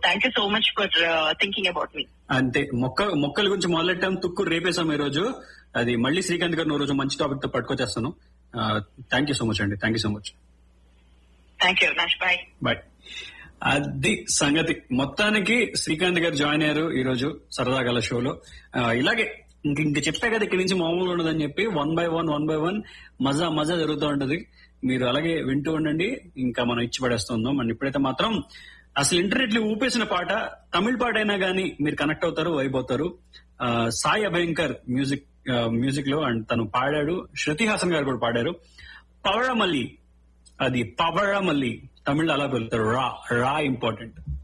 Thank you so much for thinking about me. అంతే, మొక్కల గురించి మొదలెట్టాం, తుక్కు రేపేశాం ఈ రోజు. అది మళ్ళీ శ్రీకాంత్ గారిని రోజు మంచి టాపిక్ తో పట్టుకొచ్చేస్తాను. థ్యాంక్ యూ సో మచ్ అండి, thank you so much. Thank you Avinash, bye. Bye. అది సంగతి. మొత్తానికి శ్రీకాంత్ గారు జాయిన్ అయ్యారు ఈ రోజు సరదా గల షోలో. ఇలాగే ఇంక చెప్పా కదా, ఇక్కడి నుంచి మామూలుగా ఉండదని చెప్పి 1 by 1 మజా జరుగుతూ ఉంటది. మీరు అలాగే వింటూ ఉండండి. ఇంకా మనం ఇచ్చి పడేస్తుందాం. మనం ఇప్పుడైతే మాత్రం అసలు ఇంటర్నెట్ లో ఊపేసిన పాట, తమిళ పాట అయినా గానీ మీరు కనెక్ట్ అవుతారు, వైబ్ అవుతారు. సాయి అభయంకర్ మ్యూజిక్ లో అండ్ తను పాడాడు. శృతి హాసన్ గారు కూడా పాడారు. పవళమల్లి, అది పవళమల్లి తమిళ్ అలా పెడతారు, రా ఇంపార్టెంట్.